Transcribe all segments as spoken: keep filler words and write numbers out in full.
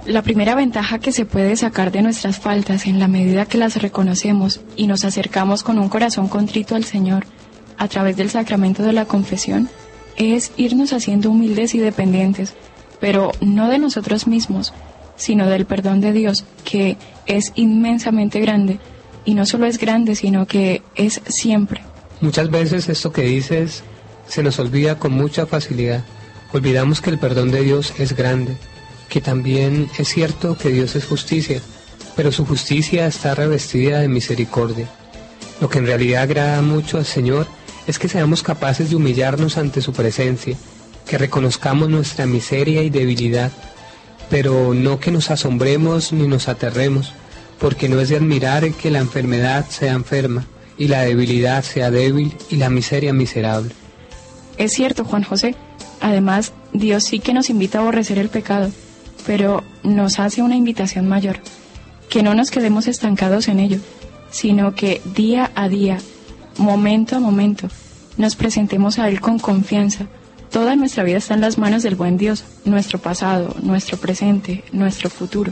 La primera ventaja que se puede sacar de nuestras faltas en la medida que las reconocemos y nos acercamos con un corazón contrito al Señor a través del sacramento de la confesión es irnos haciendo humildes y dependientes, pero no de nosotros mismos, sino del perdón de Dios, que es inmensamente grande, y no solo es grande, sino que es siempre. Muchas veces esto que dices se nos olvida con mucha facilidad. Olvidamos que el perdón de Dios es grande, que también es cierto que Dios es justicia, pero su justicia está revestida de misericordia. Lo que en realidad agrada mucho al Señor es que seamos capaces de humillarnos ante su presencia, que reconozcamos nuestra miseria y debilidad, pero no que nos asombremos ni nos aterremos, porque no es de admirar que la enfermedad sea enferma, y la debilidad sea débil, y la miseria miserable. Es cierto, Juan José. Además, Dios sí que nos invita a aborrecer el pecado, pero nos hace una invitación mayor, que no nos quedemos estancados en ello, sino que día a día, momento a momento, nos presentemos a Él con confianza. Toda nuestra vida está en las manos del buen Dios, nuestro pasado, nuestro presente, nuestro futuro.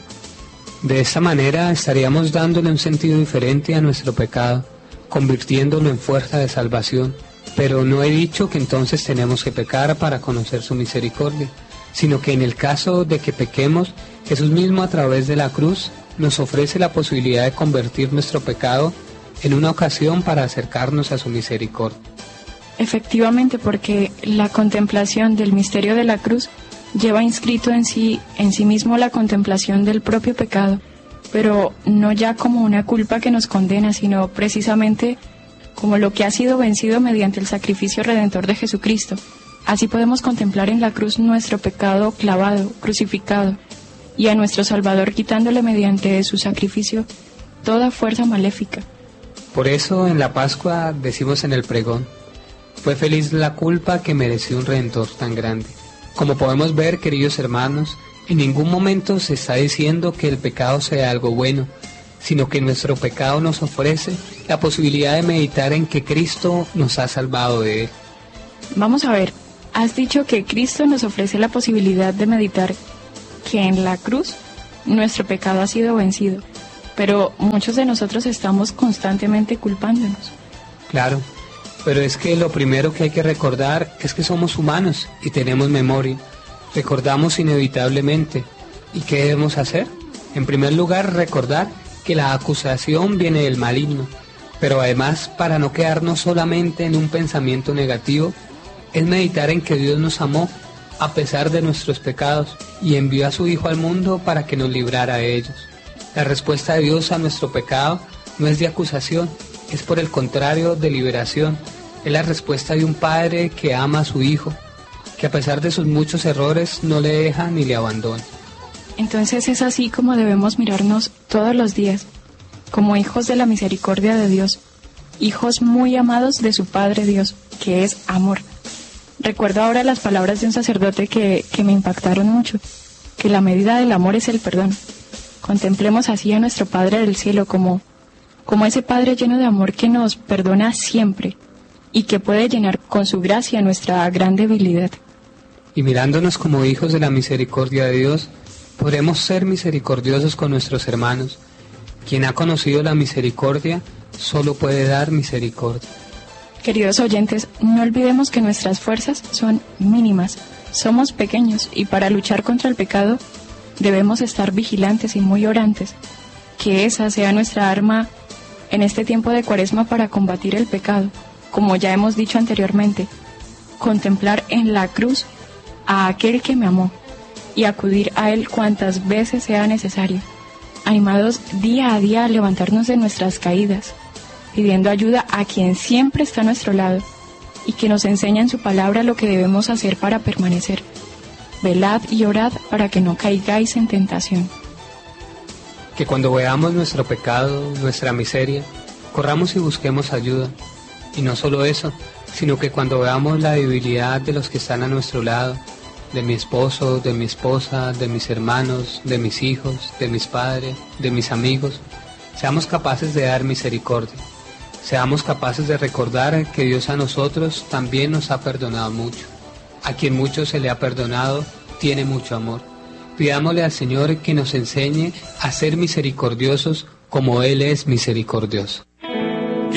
De esta manera estaríamos dándole un sentido diferente a nuestro pecado, convirtiéndolo en fuerza de salvación. Pero no he dicho que entonces tenemos que pecar para conocer su misericordia, sino que en el caso de que pequemos, Jesús mismo a través de la cruz nos ofrece la posibilidad de convertir nuestro pecado en una ocasión para acercarnos a su misericordia. Efectivamente, porque la contemplación del misterio de la cruz lleva inscrito en sí, en sí mismo la contemplación del propio pecado, pero no ya como una culpa que nos condena, sino precisamente como lo que ha sido vencido mediante el sacrificio redentor de Jesucristo. Así podemos contemplar en la cruz nuestro pecado clavado, crucificado, y a nuestro Salvador quitándole mediante su sacrificio toda fuerza maléfica. Por eso en la Pascua decimos en el pregón: fue feliz la culpa que mereció un Redentor tan grande. Como podemos ver, queridos hermanos, en ningún momento se está diciendo que el pecado sea algo bueno, sino que nuestro pecado nos ofrece la posibilidad de meditar en que Cristo nos ha salvado de él. Vamos a ver, has dicho que Cristo nos ofrece la posibilidad de meditar que en la cruz nuestro pecado ha sido vencido, pero muchos de nosotros estamos constantemente culpándonos. Claro, pero es que lo primero que hay que recordar es que somos humanos y tenemos memoria. Recordamos inevitablemente. ¿Y qué debemos hacer? En primer lugar, recordar que la acusación viene del maligno, pero además, para no quedarnos solamente en un pensamiento negativo, es meditar en que Dios nos amó a pesar de nuestros pecados y envió a su Hijo al mundo para que nos librara de ellos. La respuesta de Dios a nuestro pecado no es de acusación, es por el contrario de liberación. Es la respuesta de un padre que ama a su Hijo, que a pesar de sus muchos errores no le deja ni le abandona. Entonces es así como debemos mirarnos todos los días, como hijos de la misericordia de Dios, hijos muy amados de su Padre Dios, que es amor. Recuerdo ahora las palabras de un sacerdote que, que me impactaron mucho, que la medida del amor es el perdón. Contemplemos así a nuestro Padre del cielo como, como ese Padre lleno de amor que nos perdona siempre y que puede llenar con su gracia nuestra gran debilidad. Y mirándonos como hijos de la misericordia de Dios, podremos ser misericordiosos con nuestros hermanos. Quien ha conocido la misericordia solo puede dar misericordia. Queridos oyentes, no olvidemos que nuestras fuerzas son mínimas, somos pequeños y para luchar contra el pecado debemos estar vigilantes y muy orantes, que esa sea nuestra arma en este tiempo de Cuaresma para combatir el pecado, como ya hemos dicho anteriormente, contemplar en la cruz a aquel que me amó y acudir a Él cuantas veces sea necesario, animados día a día a levantarnos de nuestras caídas, pidiendo ayuda a quien siempre está a nuestro lado y que nos enseña en su palabra lo que debemos hacer para permanecer. Velad y orad para que no caigáis en tentación. Que cuando veamos nuestro pecado, nuestra miseria, corramos y busquemos ayuda. Y no solo eso, sino que cuando veamos la debilidad de los que están a nuestro lado, de mi esposo, de mi esposa, de mis hermanos, de mis hijos, de mis padres, de mis amigos, seamos capaces de dar misericordia. Seamos capaces de recordar que Dios a nosotros también nos ha perdonado mucho. A quien mucho se le ha perdonado, tiene mucho amor. Pidámosle al Señor que nos enseñe a ser misericordiosos como Él es misericordioso.